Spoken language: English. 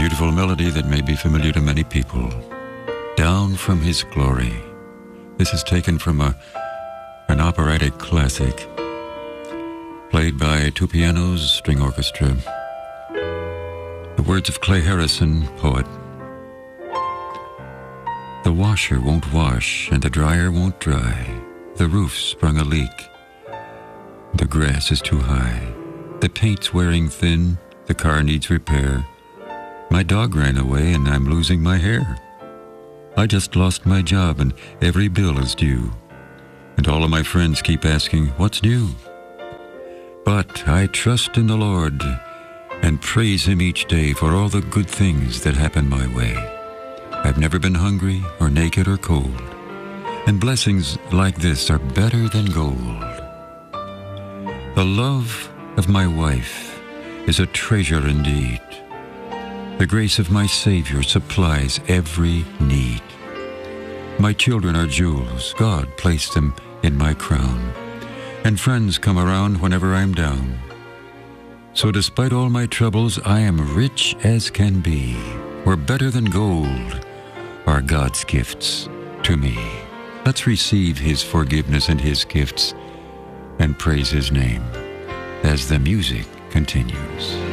beautiful melody that may be familiar to many people. Down from His Glory. This is taken from an operatic classic, played by two pianos, string orchestra. The words of Clay Harrison, poet. The washer won't wash and the dryer won't dry. The roof's sprung a leak. The grass is too high. The paint's wearing thin. The car needs repair. My dog ran away and I'm losing my hair. I just lost my job and every bill is due. And all of my friends keep asking, what's new? But I trust in the Lord and praise Him each day for all the good things that happen my way. I've never been hungry or naked or cold. And blessings like this are better than gold. The love of my wife is a treasure indeed. The grace of my Savior supplies every need. My children are jewels. God placed them in my crown. And friends come around whenever I'm down. So despite all my troubles, I am rich as can be. Or better than gold are God's gifts to me. Let's receive His forgiveness and His gifts and praise His name as the music continues.